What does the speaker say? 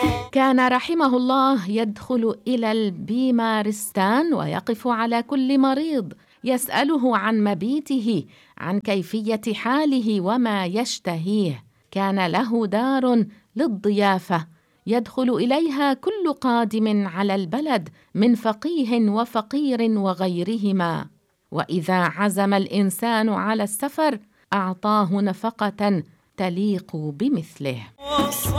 كان رحمه الله يدخل إلى البيمارستان ويقف على كل مريض يسأله عن مبيته، عن كيفية حاله وما يشتهيه. كان له دار للضيافة يدخل إليها كل قادم على البلد من فقيه وفقير وغيرهما، وإذا عزم الإنسان على السفر أعطاه نفقة تليق بمثله.